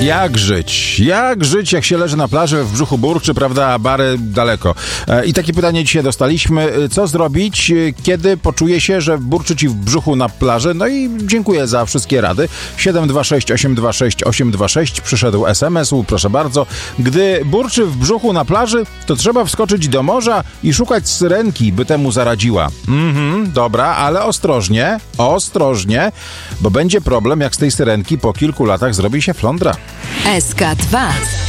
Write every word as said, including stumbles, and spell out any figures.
Jak żyć? Jak żyć, jak się leży na plaży, w brzuchu burczy, prawda, a bary daleko? I takie pytanie dzisiaj dostaliśmy. Co zrobić, kiedy poczuje się, że burczy ci w brzuchu na plaży? No i dziękuję za wszystkie rady. siedem dwa sześć osiem dwa sześć osiem dwa sześć przyszedł es em es u, proszę bardzo. Gdy burczy w brzuchu na plaży, to trzeba wskoczyć do morza i szukać syrenki, by temu zaradziła. Mhm, dobra, ale ostrożnie, ostrożnie, bo będzie problem, jak z tej syrenki po kilku latach zrobi się flądra. S K dwa.